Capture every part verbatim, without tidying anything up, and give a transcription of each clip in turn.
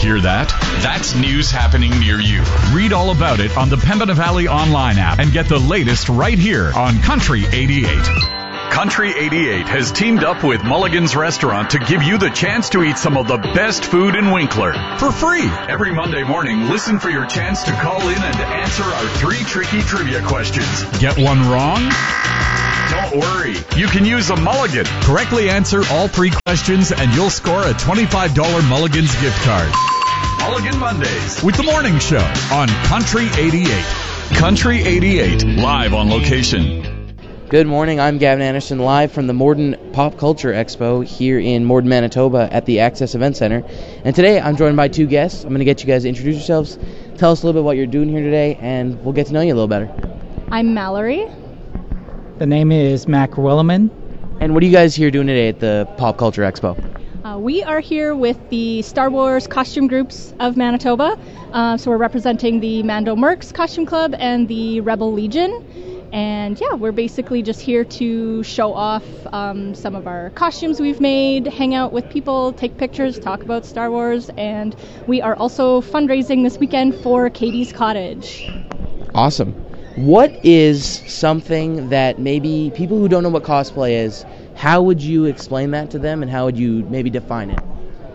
Hear that? That's news happening near you. Read all about it on the Pembina Valley online app and get the latest right here on Country eighty-eight. Country eighty-eight has teamed up with Mulligan's Restaurant to give you the chance to eat some of the best food in Winkler for free. Every Monday morning, listen for your chance to call in and answer our three tricky trivia questions. Get one wrong? Don't worry. You can use a Mulligan. Correctly answer all three questions and you'll score a twenty-five dollars Mulligan's gift card. Mulligan Mondays with the morning show on Country eighty-eight. Country eighty-eight, live on location. Good morning, I'm Gavin Anderson, live from the Morden Pop Culture Expo here in Morden, Manitoba at the Access Event Center. And today I'm joined by two guests. I'm going to get you guys to introduce yourselves, tell us a little bit what you're doing here today, and we'll get to know you a little better. I'm Mallory. The name is Mac Williman. And what are you guys here doing today at the Pop Culture Expo? Uh, we are here with the Star Wars costume groups of Manitoba. Uh, so we're representing the Mando Mercs Costume Club and the Rebel Legion. And yeah, we're basically just here to show off um, some of our costumes we've made, hang out with people, take pictures, talk about Star Wars, and we are also fundraising this weekend for Katie's Cottage. Awesome. What is something that maybe people who don't know what cosplay is, how would you explain that to them and how would you maybe define it?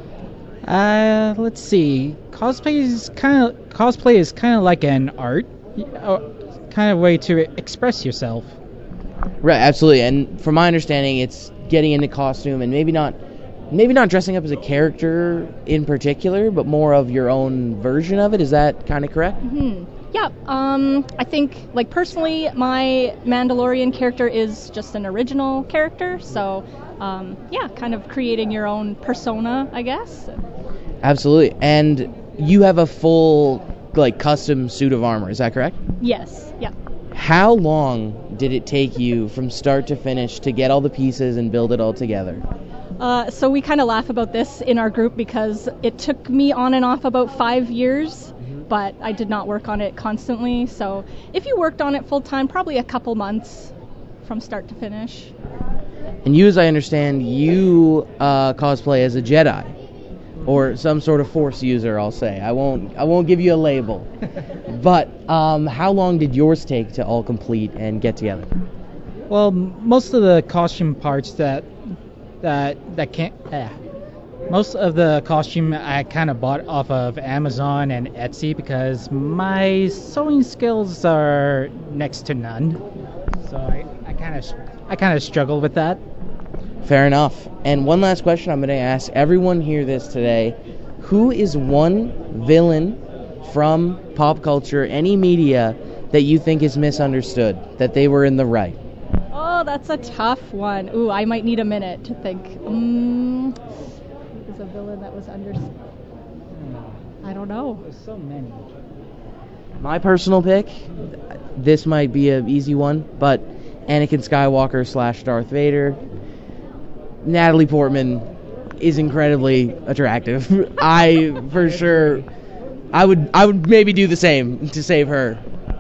Uh, let's see. Cosplay is kind of cosplay is kind of like an art. Uh, kind of way to express yourself. Right, absolutely. And from my understanding, it's getting into costume and maybe not maybe not dressing up as a character in particular, but more of your own version of it. Is that kind of correct? Mm-hmm. Yeah, um, I think, like, personally, my Mandalorian character is just an original character, so, um, yeah, kind of creating your own persona, I guess. Absolutely. And you have a full, like, custom suit of armor, is that correct? Yes, yeah. How long did it take you from start to finish to get all the pieces and build it all together? Uh, so we kind of laugh about this in our group because it took me on and off about five years, but I did not work on it constantly. So if you worked on it full time, probably a couple months from start to finish. And you, as I understand, you uh, cosplay as a Jedi. Or some sort of Force user, I'll say. I won't I won't give you a label. But um, how long did yours take to all complete and get together? Well, most of the costume parts that that that can't. Eh, most of the costume I kind of bought off of Amazon and Etsy because my sewing skills are next to none. So I kind of I kind of struggle with that. Fair enough. And one last question I'm going to ask everyone here this today. Who is one villain from pop culture, any media, that you think is misunderstood, that they were in the right? Oh, that's a tough one. Ooh, I might need a minute to think. Um, is a villain that was understood? I don't know. There's so many. My personal pick, this might be an easy one, but Anakin Skywalker slash Darth Vader. Natalie Portman is incredibly attractive. I, for sure, I would I would maybe do the same to save her.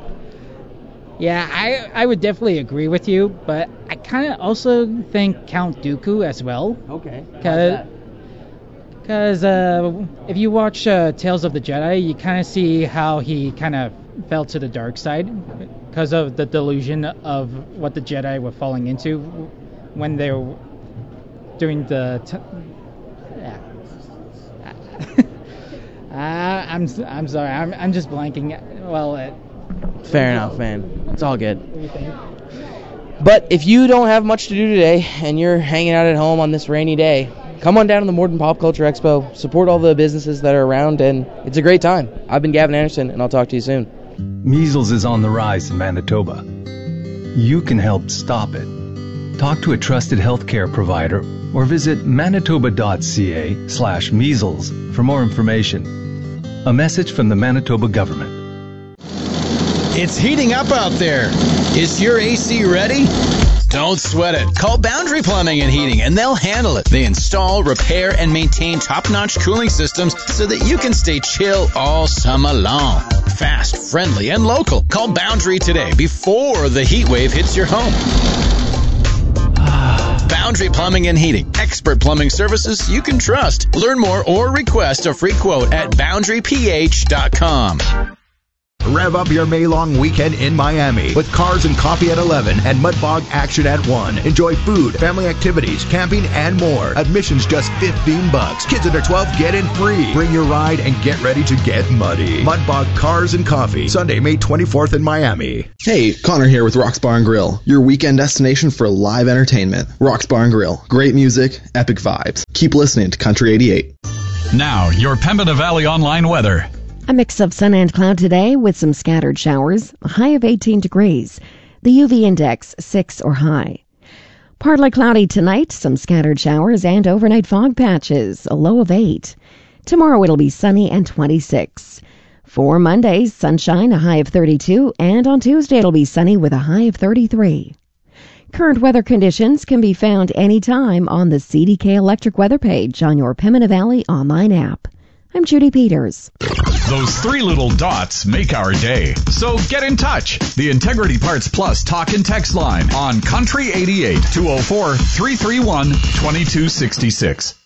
Yeah, I I would definitely agree with you, but I kind of also think Count Dooku as well. Okay. Because uh, if you watch uh, Tales of the Jedi, you kind of see how he kind of fell to the dark side because of the delusion of what the Jedi were falling into when they were doing the t- yeah. uh, I'm I'm sorry. I'm I'm just blanking. Well, it, fair enough, man. It's all good. But if you don't have much to do today and you're hanging out at home on this rainy day, come on down to the Morden Pop Culture Expo. Support all the businesses that are around, and it's a great time. I've been Gavin Anderson, and I'll talk to you soon. Measles is on the rise in Manitoba. You can help stop it. Talk to a trusted healthcare provider or visit manitoba.ca slash measles for more information. A message from the Manitoba government. It's heating up out there. Is your A C ready? Don't sweat it. Call Boundary Plumbing and Heating and they'll handle it. They install, repair, and maintain top-notch cooling systems so that you can stay chill all summer long. Fast, friendly, and local. Call Boundary today before the heat wave hits your home. Boundary Plumbing and Heating. Expert plumbing services you can trust. Learn more or request a free quote at boundary p h dot com. Rev up your May-long weekend in Miami with Cars and Coffee at eleven and Mudbog action at one. Enjoy food, family activities, camping, and more. Admission's just fifteen bucks. Kids under twelve get in free. Bring your ride and get ready to get muddy. Mudbog Cars and Coffee, Sunday, May twenty-fourth in Miami. Hey, Connor here with Rock's Bar and Grill, your weekend destination for live entertainment. Rock's Bar and Grill, great music, epic vibes. Keep listening to Country eighty-eight. Now, your Pembina Valley online weather. A mix of sun and cloud today with some scattered showers, a high of eighteen degrees. The U V index six or high. Partly cloudy tonight, some scattered showers and overnight fog patches, a low of eight. Tomorrow it'll be sunny and twenty-six. For Monday, sunshine, a high of thirty-two, and on Tuesday it'll be sunny with a high of thirty-three. Current weather conditions can be found anytime on the C D K Electric weather page on your Pembina Valley online app. I'm Judy Peters. Those three little dots make our day. So get in touch. The Integrity Parts Plus talk and text line on Country eighty-eight, two oh four, three three one, two two six six.